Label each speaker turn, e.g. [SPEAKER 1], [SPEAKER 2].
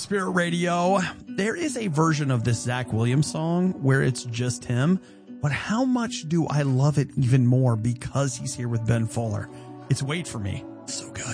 [SPEAKER 1] Spirit Radio. There is a version of this Zach Williams song where it's just him, but how much do I love it even more because he's here with Ben Fuller? It's Wait For Me. So good.